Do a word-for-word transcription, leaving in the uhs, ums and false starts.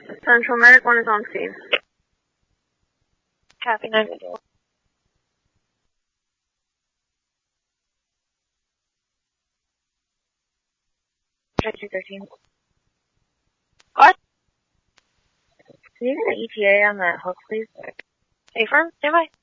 Central Medic one is on scene. Copy, nine visual. Check two thirteen. What? Can you get an E T A on that hook, please? A firm, stand by.